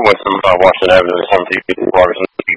with them. I watched it. I was on TV.